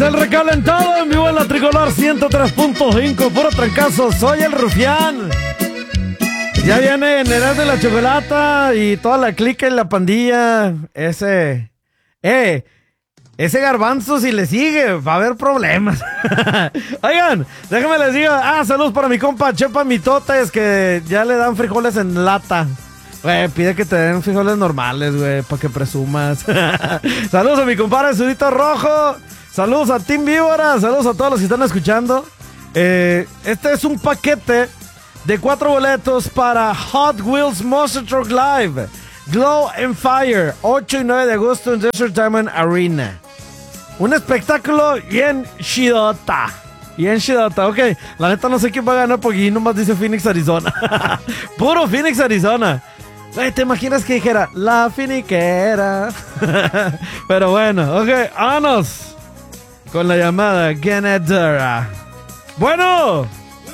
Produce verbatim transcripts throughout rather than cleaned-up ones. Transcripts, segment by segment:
el recalentado en vivo en la Tricolor ciento tres punto cinco. Puro trancazo, soy el Rufián. Ya viene Nerás de la Chocolata y toda la clica y la pandilla. Ese... Eh... Ese garbanzo, si le sigue, va a haber problemas. Oigan, déjenme les digo. Ah, saludos para mi compa Chepa Mitotes, que ya le dan frijoles en lata. Güey, pide que te den frijoles normales, güey, para que presumas. Saludos a mi compadre Sudito Rojo. Saludos a Team Víbora. Saludos a todos los que están escuchando. Eh, este es un paquete de cuatro boletos para Hot Wheels Monster Truck Live Glow and Fire, ocho y nueve de agosto en Desert Diamond Arena. Un espectáculo bien chidota. Bien chidota, ok. La neta no sé quién va a ganar porque ahí nomás dice Phoenix, Arizona. Puro Phoenix, Arizona. Wey, ¿te imaginas que dijera la finiquera? Pero bueno, ok, vámonos con la llamada ganadora. Bueno.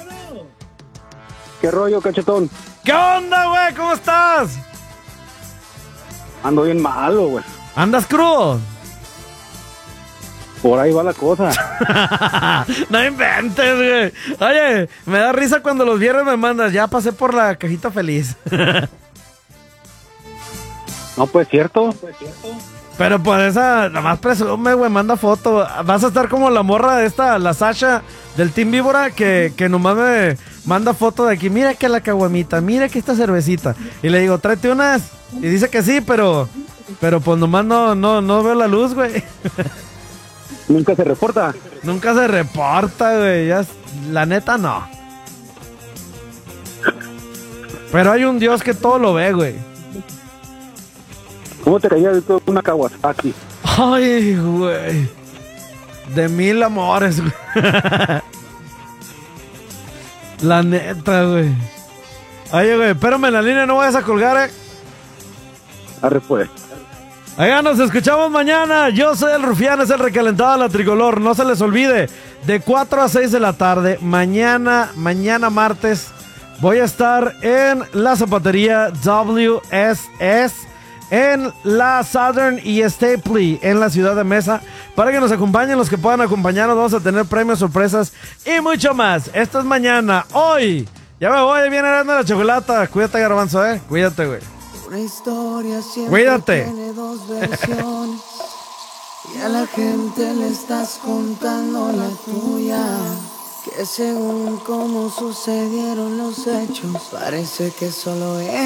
¿Qué rollo, cachetón? ¿Qué onda, güey? ¿Cómo estás? Ando bien malo, güey. ¿Andas crudo? Por ahí va la cosa. No inventes, güey. Oye, me da risa cuando los viernes me mandas. Ya pasé por la cajita feliz. No, pues cierto. Pero por esa, nomás presume, güey, manda foto. Vas a estar como la morra de esta, la Sasha del Team Víbora, que, que nomás me manda foto de aquí. Mira que la caguamita, mira que esta cervecita. Y le digo, tráete unas. Y dice que sí, pero, pero pues nomás no, no, no veo la luz, güey. Nunca se reporta. Nunca se reporta, güey. Ya, la neta, no. Pero hay un Dios que todo lo ve, güey. ¿Cómo te caía de todo una Kawasaki? Ay, güey. De mil amores, güey. La neta, güey. Oye, güey, espérame en la línea, no vayas a colgar, eh. Arre, pues. Allá nos escuchamos mañana. Yo soy el Rufián, es el recalentado de la Tricolor. No se les olvide, de cuatro a seis de la tarde, mañana, mañana martes, voy a estar en la zapatería W S S en la Southern y Stapley en la ciudad de Mesa, para que nos acompañen, los que puedan acompañarnos. Vamos a tener premios, sorpresas y mucho más. Esto es mañana. Hoy ya me voy, viene dando la chocolata. Cuídate, garbanzo, eh. Cuídate, güey. Una historia siempre Cuídate. tiene dos versiones y a la gente le estás contando la tuya, que según cómo sucedieron los hechos parece que solo es